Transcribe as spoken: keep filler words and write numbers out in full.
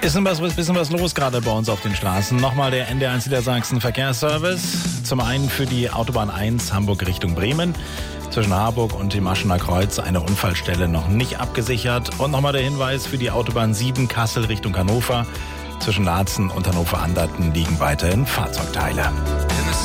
Ist ein bisschen was los gerade bei uns auf den Straßen. Nochmal der N D R eins Niedersachsen Verkehrsservice. Zum einen für die Autobahn eins Hamburg Richtung Bremen. Zwischen Harburg und dem Aschener Kreuz eine Unfallstelle noch nicht abgesichert. Und nochmal der Hinweis für die Autobahn sieben Kassel Richtung Hannover. Zwischen Laatzen und Hannover-Anderten liegen weiterhin Fahrzeugteile.